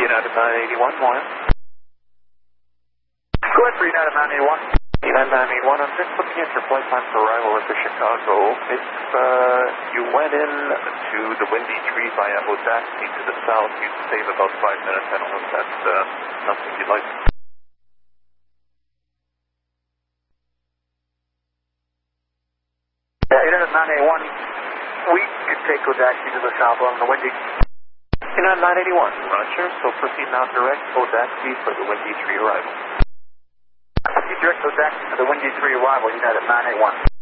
United 981, Moya. Go ahead for United 981. United 981, I'm just looking at your flight time for arrival into Chicago. If you went in to the Windy Tree via Audacity to the south, you'd save about 5 minutes. I don't know if that's something you'd like. United 981, we could take Audacity to the south on the Windy. United 981, Roger. So proceed now direct Audacity for the Windy Tree arrival. Proceed direct Audacity for the Windy Tree arrival, United 981.